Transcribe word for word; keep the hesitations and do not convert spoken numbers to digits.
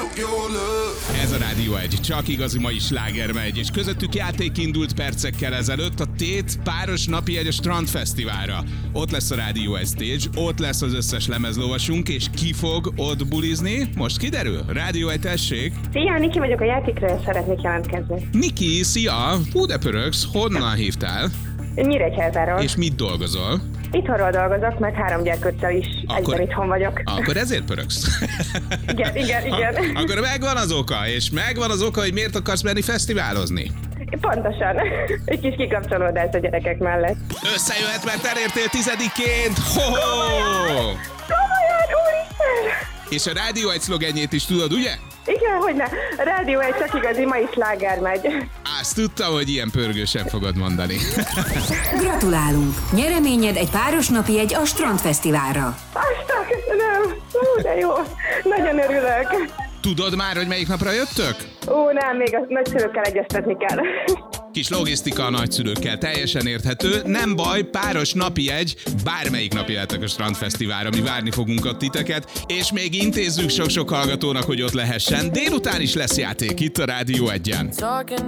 Ez a Rádió egy, csak igazi mai sláger megy, és közöttük játék indult percekkel ezelőtt, a Tét páros napjegy a Strandfesztiválra. Ott lesz a Rádió egy stage, ott lesz az összes lemezlovasunk, és ki fog ott bulizni? Most kiderül? Rádió egy, tessék! Szia, Niki vagyok, a játékra szeretnék jelentkezni. Niki, szia! Hú, de pörögsz, honnan hívtál? Nyíregyházáról. És mit dolgozol? Itthonról dolgozok, meg három gyerkőccel is Akkor- egyben itthon vagyok. Akkor ezért pörögsz. Igen, igen, igen. Ha, akkor megvan az oka, és megvan az oka, hogy miért akarsz menni fesztiválozni. Pontosan. Egy kis kikapcsolódás a gyerekek mellett. Összejöhet, mert elértél tizediként! Ho-ho! Komolyan, úristen! És a Rádió egy szlogenjét is tudod, ugye? Igen, hogyne. A Rádió egy, csak igazi mai sláger megy. Azt tudtam, hogy ilyen pörgősen fogod mondani. Gratulálunk! Nyereményed egy páros napjegy a Strandfesztiválra. Aztán köszönöm. Ú, de jó. Nagyon örülök. Tudod már, hogy melyik napra jöttök? Ó, nem, még a nagyszülőkkel egyeztetni kell. Kis logisztika a nagyszülőkkel, teljesen érthető. Nem baj, páros napi egy, bármelyik nap jöhetek a Strandfesztiválra, mi várni fogunk ott titeket, és még intézzük sok-sok hallgatónak, hogy ott lehessen. Délután is lesz játék itt a Rádió egyen.